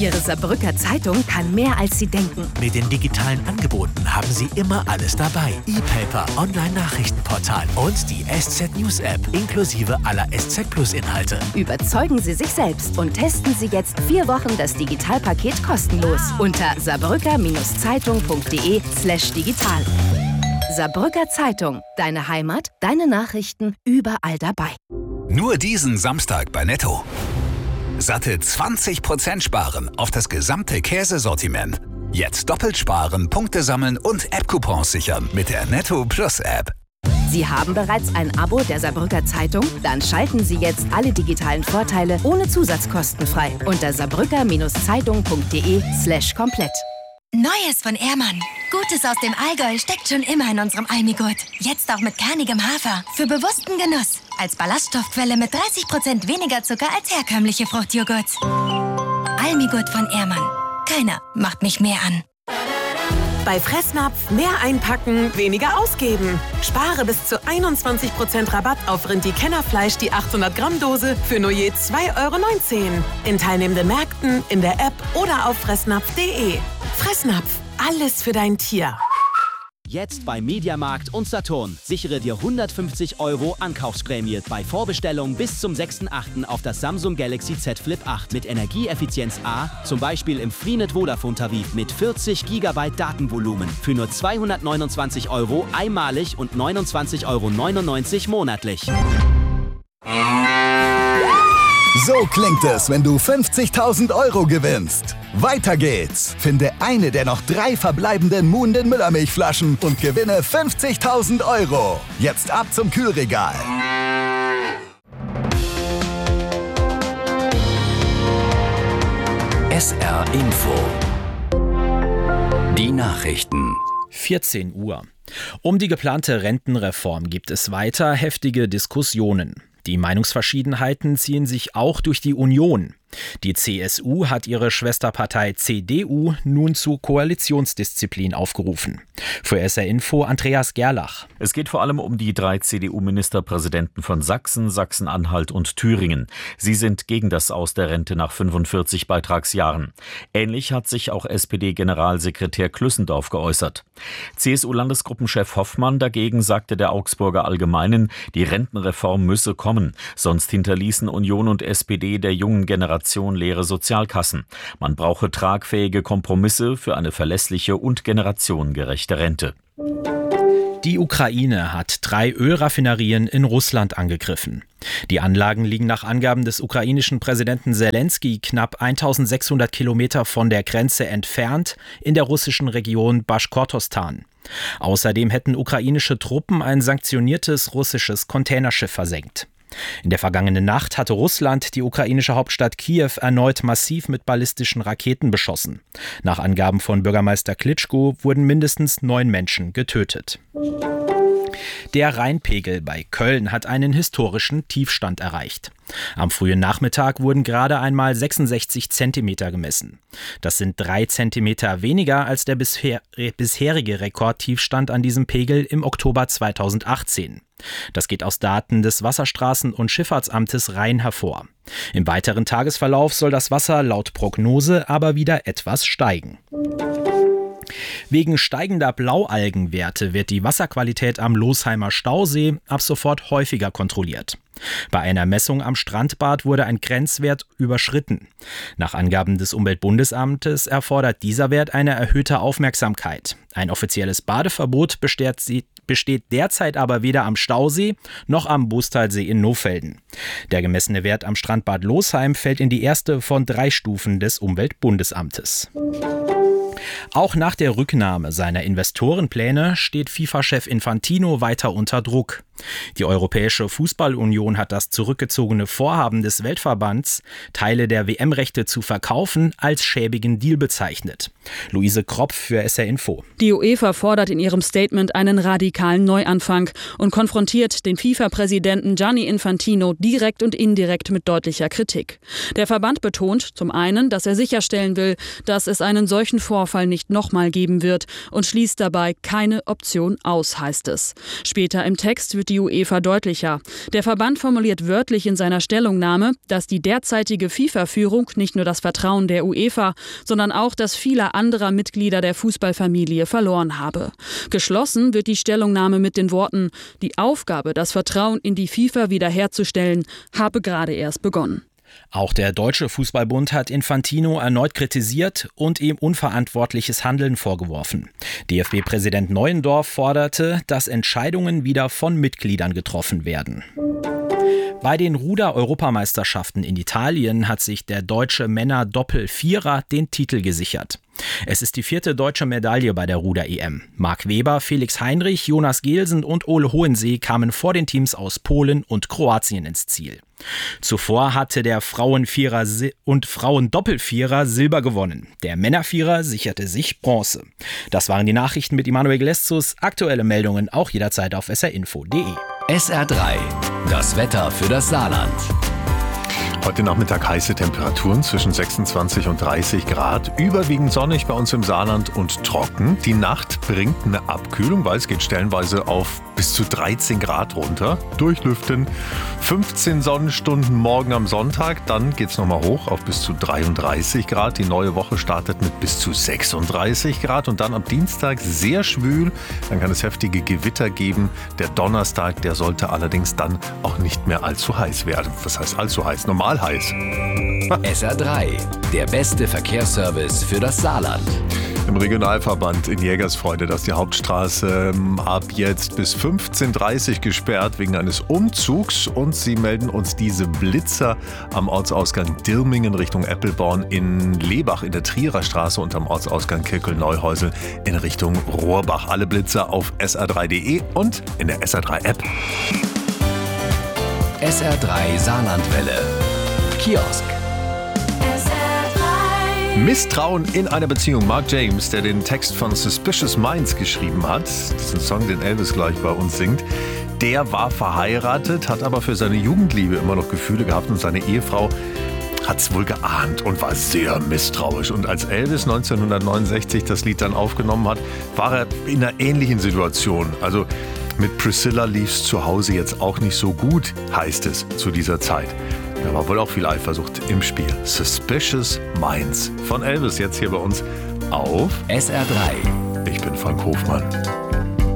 Ihre Saarbrücker Zeitung kann mehr, als Sie denken. Mit den digitalen Angeboten haben Sie immer alles dabei. E-Paper, Online-Nachrichtenportal und die SZ News App inklusive aller SZ Plus Inhalte. Überzeugen Sie sich selbst und testen Sie jetzt 4 Wochen das Digitalpaket kostenlos unter saarbrücker-zeitung.de/digital. Saarbrücker Zeitung. Deine Heimat, deine Nachrichten, überall dabei. Nur diesen Samstag bei Netto. Satte 20% sparen auf das gesamte Käsesortiment. Jetzt doppelt sparen, Punkte sammeln und App-Coupons sichern mit der Netto Plus App. Sie haben bereits ein Abo der Saarbrücker Zeitung? Dann schalten Sie jetzt alle digitalen Vorteile ohne Zusatzkosten frei unter saarbrücker-zeitung.de/komplett. Neues von Ehrmann. Gutes aus dem Allgäu steckt schon immer in unserem Almigurt. Jetzt auch mit kernigem Hafer. Für bewussten Genuss. Als Ballaststoffquelle mit 30% weniger Zucker als herkömmliche Fruchtjoghurts. Almigurt von Ehrmann. Keiner macht mich mehr an. Bei Fressnapf mehr einpacken, weniger ausgeben. Spare bis zu 21% Rabatt auf Rindi-Kennerfleisch die 800 Gramm Dose für nur je 2,19 € in teilnehmenden Märkten, in der App oder auf fressnapf.de. Fressnapf, alles für dein Tier. Jetzt bei Mediamarkt und Saturn. Sichere dir 150 € Ankaufsprämie bei Vorbestellung bis zum 6.8. auf das Samsung Galaxy Z Flip 8 mit Energieeffizienz A, zum Beispiel im Freenet Vodafone-Tarif mit 40 GB Datenvolumen für nur 229 € einmalig und 29,99 € monatlich. So klingt es, wenn du 50.000 € gewinnst. Weiter geht's. Finde eine der noch 3 verbleibenden Moon den Müllermilchflaschen und gewinne 50.000 €. Jetzt ab zum Kühlregal. SR Info. Die Nachrichten. 14 Uhr. Um die geplante Rentenreform gibt es weiter heftige Diskussionen. Die Meinungsverschiedenheiten ziehen sich auch durch die Union. Die CSU hat ihre Schwesterpartei CDU nun zu Koalitionsdisziplin aufgerufen. Für SR Info Andreas Gerlach. Es geht vor allem um die 3 CDU-Ministerpräsidenten von Sachsen, Sachsen-Anhalt und Thüringen. Sie sind gegen das Aus der Rente nach 45 Beitragsjahren. Ähnlich hat sich auch SPD-Generalsekretär Klüssendorf geäußert. CSU-Landesgruppenchef Hoffmann dagegen sagte der Augsburger Allgemeinen, die Rentenreform müsse kommen. Sonst hinterließen Union und SPD der jungen Generation leere Sozialkassen. Man brauche tragfähige Kompromisse für eine verlässliche und generationengerechte Rente. Die Ukraine hat 3 Ölraffinerien in Russland angegriffen. Die Anlagen liegen nach Angaben des ukrainischen Präsidenten Selenskyj knapp 1600 Kilometer von der Grenze entfernt in der russischen Region Baschkortostan. Außerdem hätten ukrainische Truppen ein sanktioniertes russisches Containerschiff versenkt. In der vergangenen Nacht hatte Russland die ukrainische Hauptstadt Kiew erneut massiv mit ballistischen Raketen beschossen. Nach Angaben von Bürgermeister Klitschko wurden mindestens 9 Menschen getötet. Der Rheinpegel bei Köln hat einen historischen Tiefstand erreicht. Am frühen Nachmittag wurden gerade einmal 66 Zentimeter gemessen. Das sind 3 Zentimeter weniger als der bisherige Rekordtiefstand an diesem Pegel im Oktober 2018. Das geht aus Daten des Wasserstraßen- und Schifffahrtsamtes Rhein hervor. Im weiteren Tagesverlauf soll das Wasser laut Prognose aber wieder etwas steigen. Wegen steigender Blaualgenwerte wird die Wasserqualität am Losheimer Stausee ab sofort häufiger kontrolliert. Bei einer Messung am Strandbad wurde ein Grenzwert überschritten. Nach Angaben des Umweltbundesamtes erfordert dieser Wert eine erhöhte Aufmerksamkeit. Ein offizielles Badeverbot besteht derzeit aber weder am Stausee noch am Bustalsee in Nohfelden. Der gemessene Wert am Strandbad Losheim fällt in die erste von 3 Stufen des Umweltbundesamtes. Auch nach der Rücknahme seiner Investorenpläne steht FIFA-Chef Infantino weiter unter Druck. Die Europäische Fußballunion hat das zurückgezogene Vorhaben des Weltverbands, Teile der WM-Rechte zu verkaufen, als schäbigen Deal bezeichnet. Luise Kropf für SR Info. Die UEFA fordert in ihrem Statement einen radikalen Neuanfang und konfrontiert den FIFA-Präsidenten Gianni Infantino direkt und indirekt mit deutlicher Kritik. Der Verband betont zum einen, dass er sicherstellen will, dass es einen solchen Vorfall nicht nochmal geben wird und schließt dabei keine Option aus, heißt es. Später im Text wird die UEFA deutlicher. Der Verband formuliert wörtlich in seiner Stellungnahme, dass die derzeitige FIFA-Führung nicht nur das Vertrauen der UEFA, sondern auch das vieler anderer Mitglieder der Fußballfamilie verloren habe. Geschlossen wird die Stellungnahme mit den Worten: Die Aufgabe, das Vertrauen in die FIFA wiederherzustellen, habe gerade erst begonnen. Auch der Deutsche Fußballbund hat Infantino erneut kritisiert und ihm unverantwortliches Handeln vorgeworfen. DFB-Präsident Neuendorf forderte, dass Entscheidungen wieder von Mitgliedern getroffen werden. Bei den Ruder-Europameisterschaften in Italien hat sich der deutsche Männer-Doppel-Vierer den Titel gesichert. Es ist die 4. deutsche Medaille bei der Ruder-EM. Marc Weber, Felix Heinrich, Jonas Gelsen und Ole Hohensee kamen vor den Teams aus Polen und Kroatien ins Ziel. Zuvor hatte der Frauenvierer und Frauendoppelvierer Silber gewonnen. Der Männervierer sicherte sich Bronze. Das waren die Nachrichten mit Immanuel Gleszus. Aktuelle Meldungen auch jederzeit auf srinfo.de. SR3, das Wetter für das Saarland. Heute Nachmittag heiße Temperaturen zwischen 26 und 30 Grad. Überwiegend sonnig bei uns im Saarland und trocken. Die Nacht bringt eine Abkühlung, weil es geht stellenweise auf bis zu 13 Grad runter. Durchlüften, 15 Sonnenstunden morgen am Sonntag. Dann geht es nochmal hoch auf bis zu 33 Grad. Die neue Woche startet mit bis zu 36 Grad. Und dann am Dienstag sehr schwül. Dann kann es heftige Gewitter geben. Der Donnerstag, der sollte allerdings dann auch nicht mehr allzu heiß werden. Was heißt allzu heiß? Normal heiß. SR3, der beste Verkehrsservice für das Saarland. Im Regionalverband in Jägersfreude, dass die Hauptstraße ab jetzt bis 15:30 Uhr gesperrt wegen eines Umzugs. Und sie melden uns diese Blitzer am Ortsausgang Dirmingen Richtung Eppelborn, in Lebach in der Trierer Straße und am Ortsausgang Kirkel-Neuhäusel in Richtung Rohrbach. Alle Blitzer auf sr3.de und in der SR3-App. SR3 Saarlandwelle. Kiosk. Misstrauen in einer Beziehung. Mark James, der den Text von Suspicious Minds geschrieben hat, diesen Song, den Elvis gleich bei uns singt, der war verheiratet, hat aber für seine Jugendliebe immer noch Gefühle gehabt und seine Ehefrau hat es wohl geahnt und war sehr misstrauisch. Und als Elvis 1969 das Lied dann aufgenommen hat, war er in einer ähnlichen Situation. Also mit Priscilla lief es zu Hause jetzt auch nicht so gut, heißt es zu dieser Zeit. Da war wohl auch viel Eifersucht im Spiel. Suspicious Minds von Elvis jetzt hier bei uns auf SR3. Ich bin Frank Hofmann.